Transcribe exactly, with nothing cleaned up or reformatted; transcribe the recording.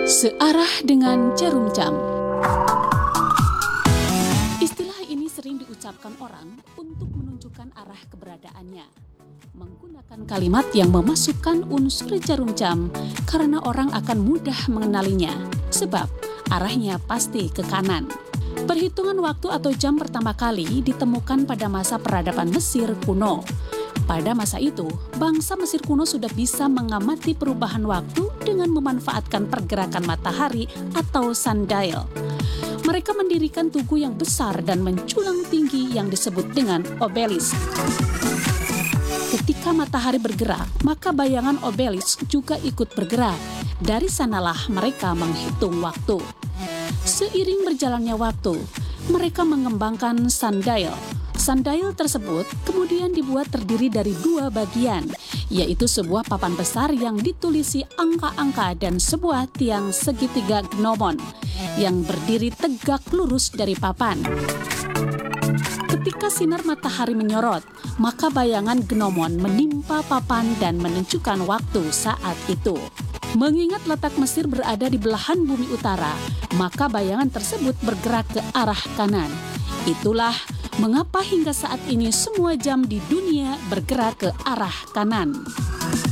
Searah dengan jarum jam. Istilah ini sering diucapkan orang untuk menunjukkan arah keberadaannya. Menggunakan kalimat yang memasukkan unsur jarum jam karena orang akan mudah mengenalinya, sebab arahnya pasti ke kanan. Perhitungan waktu atau jam pertama kali ditemukan pada masa peradaban Mesir kuno. Pada masa itu, bangsa Mesir kuno sudah bisa mengamati perubahan waktu dengan memanfaatkan pergerakan matahari atau sundial. Mereka mendirikan tugu yang besar dan menculang tinggi yang disebut dengan obelisk. Ketika matahari bergerak, maka bayangan obelisk juga ikut bergerak. Dari sanalah mereka menghitung waktu. Seiring berjalannya waktu, mereka mengembangkan sundial. Sundial tersebut kemudian dibuat terdiri dari dua bagian, yaitu sebuah papan besar yang ditulisi angka-angka dan sebuah tiang segitiga gnomon yang berdiri tegak lurus dari papan. Ketika sinar matahari menyorot, maka bayangan gnomon menimpa papan dan menunjukkan waktu saat itu. Mengingat letak Mesir berada di belahan bumi utara, maka bayangan tersebut bergerak ke arah kanan. Itulah mengapa hingga saat ini semua jam di dunia bergerak ke arah kanan.